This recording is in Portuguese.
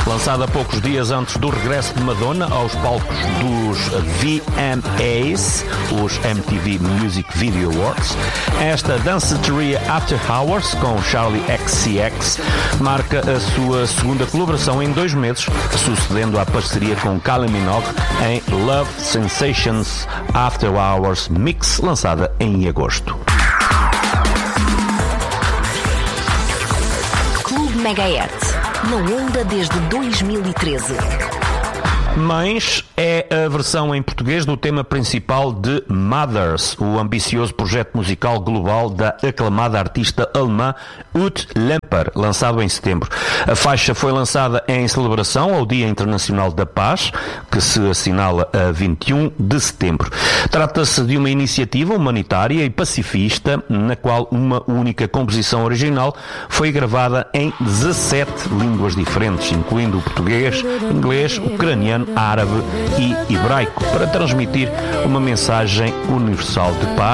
Lançada poucos dias antes do regresso de Madonna aos palcos dos VMAs, os MTV Music Video Awards, esta danceteria After Hours com Charli XCX marca a sua segunda colaboração em 2 meses, sucedendo à parceria com Kylie Minogue em Love Sensations After Hours Mix, lançada em agosto. Clube Megahertz, na onda desde 2013. Mães é a versão em português do tema principal de Mothers, o ambicioso projeto musical global da aclamada artista alemã Ute Lemper, lançado em setembro. A faixa foi lançada em celebração ao Dia Internacional da Paz, que se assinala a 21 de setembro. Trata-se de uma iniciativa humanitária e pacifista, na qual uma única composição original foi gravada em 17 línguas diferentes, incluindo o português, inglês, ucraniano, árabe e hebraico, para transmitir uma mensagem universal de paz